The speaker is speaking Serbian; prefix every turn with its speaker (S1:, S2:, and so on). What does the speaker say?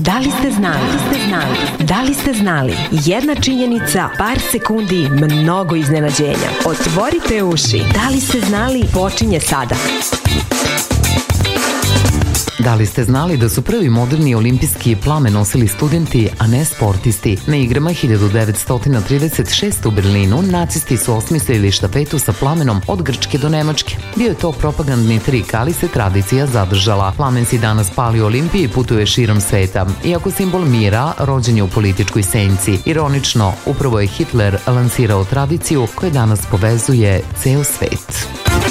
S1: Da li ste znali? Da li ste znali? Jedna činjenica, par sekundi, mnogo iznenađenja. Otvorite uši. Da li ste znali? Počinje sada.
S2: Da li ste znali da su prvi moderni olimpijski plamen nosili studenti, a ne sportisti? Na igrama 1936 u Berlinu nacisti su osmislili štafetu sa plamenom od Grčke do Nemačke. Bio je to propagandni trik, ali se tradicija zadržala. Plamen se danas pali u Olimpiji i putuje širom sveta. Iako simbol mira, rođen je u političkoj senci. Ironično, upravo je Hitler lansirao tradiciju koja danas povezuje ceo svet.